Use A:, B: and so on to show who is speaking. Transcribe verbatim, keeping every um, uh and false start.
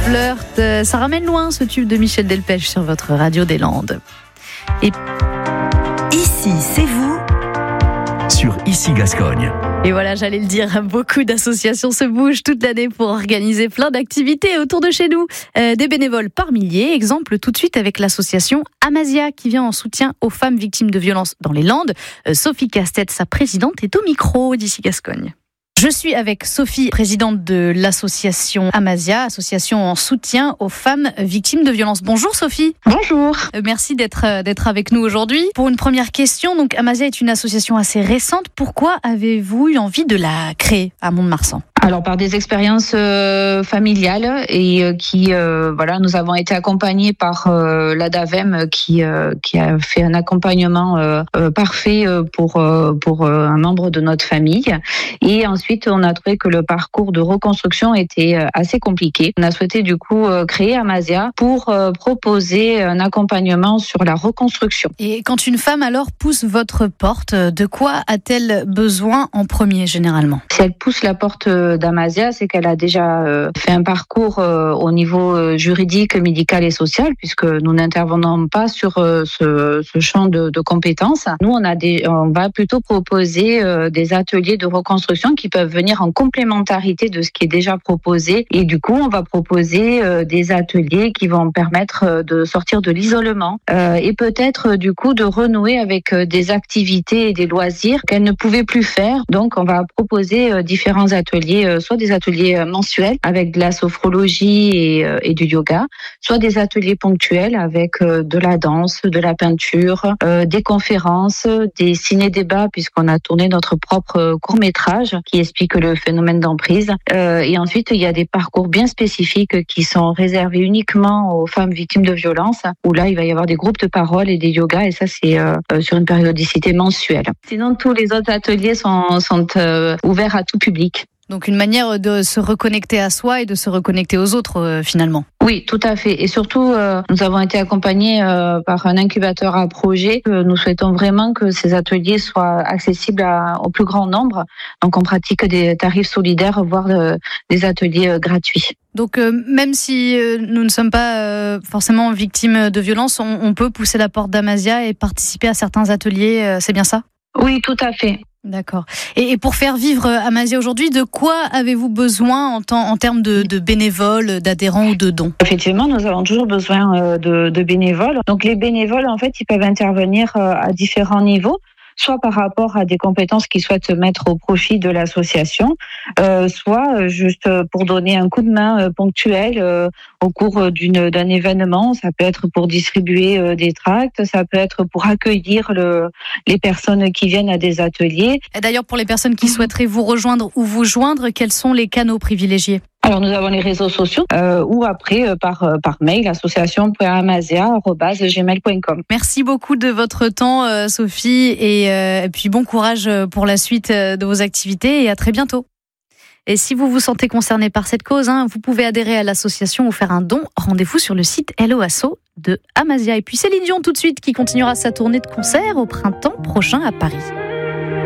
A: Flirt. Ça ramène loin ce tube de Michel Delpech sur votre radio des Landes. Et
B: ici, c'est vous
C: sur Ici Gascogne.
A: Et voilà, j'allais le dire, beaucoup d'associations se bougent toute l'année pour organiser plein d'activités autour de chez nous. Euh, des bénévoles par milliers. Exemple tout de suite avec l'association Amazia qui vient en soutien aux femmes victimes de violences dans les Landes. Euh, Sophie Castet, sa présidente, est au micro d'Ici Gascogne. Je suis avec Sophie, présidente de l'association Amazia, association en soutien aux femmes victimes de violences. Bonjour Sophie.
D: Bonjour.
A: Merci d'être d'être avec nous aujourd'hui. Pour une première question, donc Amazia est une association assez récente. Pourquoi avez-vous eu envie de la créer à Mont-de-Marsan ?
D: Alors par des expériences euh, familiales et euh, qui euh, voilà, nous avons été accompagnés par euh, l'A D A V E M qui euh, qui a fait un accompagnement euh, euh, parfait pour euh, pour euh, un membre de notre famille. Et ensuite on a trouvé que le parcours de reconstruction était euh, assez compliqué. On a souhaité du coup euh, créer Amazia pour euh, proposer un accompagnement sur la reconstruction.
A: Et quand une femme alors pousse votre porte, de quoi a-t-elle besoin en premier généralement ?
D: Si elle pousse la porte d'Amazia, c'est qu'elle a déjà euh, fait un parcours euh, au niveau euh, juridique, médical et social, puisque nous n'intervenons pas sur euh, ce, ce champ de, de compétences. Nous, on a des, on va plutôt proposer euh, des ateliers de reconstruction qui peuvent venir en complémentarité de ce qui est déjà proposé. Et du coup, on va proposer euh, des ateliers qui vont permettre euh, de sortir de l'isolement euh, et peut-être euh, du coup de renouer avec euh, des activités et des loisirs qu'elle ne pouvait plus faire. Donc, on va proposer euh, différents ateliers, euh, soit des ateliers mensuels avec de la sophrologie et, euh, et du yoga, soit des ateliers ponctuels avec euh, de la danse, de la peinture, euh, des conférences, des ciné-débats puisqu'on a tourné notre propre court-métrage qui explique le phénomène d'emprise. Euh, et ensuite, il y a des parcours bien spécifiques qui sont réservés uniquement aux femmes victimes de violences, où là, il va y avoir des groupes de parole et des yogas, et ça, c'est euh, sur une périodicité mensuelle. Sinon, tous les autres ateliers sont, sont euh, ouverts à tout public.
A: Donc une manière de se reconnecter à soi et de se reconnecter aux autres euh, finalement.
D: Oui, tout à fait. Et surtout, euh, nous avons été accompagnés euh, par un incubateur à projet. Euh, nous souhaitons vraiment que ces ateliers soient accessibles à, au plus grand nombre. Donc on pratique des tarifs solidaires, voire euh, des ateliers euh, gratuits.
A: Donc euh, même si euh, nous ne sommes pas euh, forcément victimes de violences, on, on peut pousser la porte d'Amazia et participer à certains ateliers, euh, c'est bien ça ?
D: Oui, tout à fait.
A: D'accord. Et, et pour faire vivre Amazia aujourd'hui, de quoi avez-vous besoin en, temps, en termes de, de bénévoles, d'adhérents ou de dons ?
D: Effectivement, nous avons toujours besoin de, de bénévoles. Donc les bénévoles, en fait, ils peuvent intervenir à différents niveaux, soit par rapport à des compétences qu'ils souhaitent mettre au profit de l'association, euh, soit juste pour donner un coup de main euh, ponctuel euh, au cours d'une, d'un événement. Ça peut être pour distribuer euh, des tracts, ça peut être pour accueillir le, les personnes qui viennent à des ateliers.
A: Et d'ailleurs, pour les personnes qui souhaiteraient vous rejoindre ou vous joindre, quels sont les canaux privilégiés ?
D: Alors nous avons les réseaux sociaux euh, ou après euh, par euh, par mail association point amazia arobase gmail point com.
A: Merci beaucoup de votre temps euh, Sophie et, euh, et puis bon courage pour la suite de vos activités et à très bientôt. Et si vous vous sentez concerné par cette cause, hein, vous pouvez adhérer à l'association ou faire un don. Rendez-vous sur le site Hello Asso de Amazia. Et puis Céline Dion tout de suite qui continuera sa tournée de concert au printemps prochain à Paris.